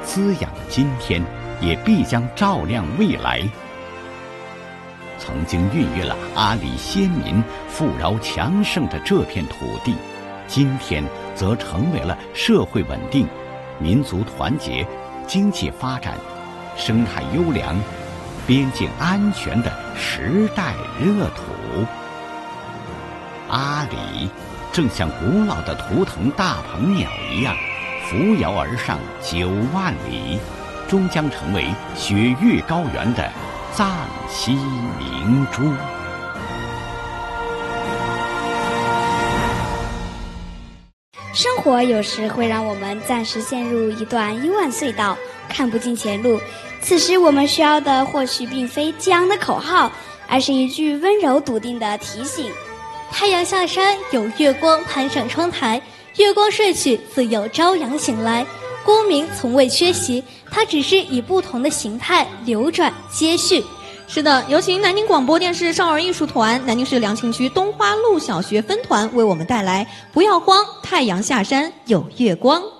滋养今天，也必将照亮未来。曾经孕育了阿里先民富饶强盛的这片土地，今天则成为了社会稳定、民族团结、经济发展、生态优良、边境安全的时代热土。阿里正像古老的图腾大鹏鸟一样，扶摇而上9万里，终将成为雪域高原的藏西明珠。 生活有时会让我们暂时陷入一段幽暗隧道，看不见前路。此时我们需要的或许并非激昂的口号，而是一句温柔笃定的提醒。 太阳下山，有月光攀上窗台，月光睡去，自有朝阳醒来。光明从未缺席，它只是以不同的形态流转接续。 是的，有请南宁广播电视少儿艺术团南宁市良庆区东花路小学分团为我们带来《不要慌，太阳下山有月光》。